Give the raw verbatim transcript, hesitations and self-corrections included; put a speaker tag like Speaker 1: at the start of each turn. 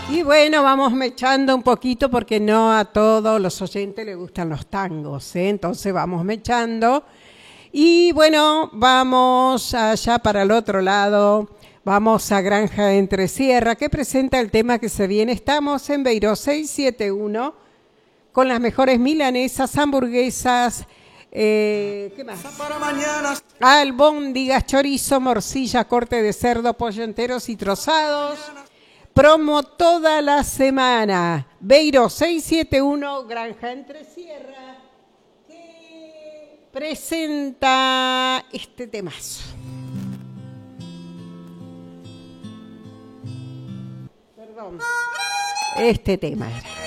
Speaker 1: Y bueno, vamos mechando un poquito porque no a todos los oyentes les gustan los tangos, ¿eh? Entonces vamos mechando. Y bueno, vamos allá para el otro lado. Vamos a Granja de Entresierra, que presenta el tema que se viene. Estamos en Beiró seiscientos setenta y uno con las mejores milanesas, hamburguesas, eh, ¿qué más? Albóndigas, chorizo, morcilla, corte de cerdo, pollo enteros y trozados. Promo toda la semana. Beiró seiscientos setenta y uno, Granja Entresierra, que presenta este temazo. Perdón. Este tema era.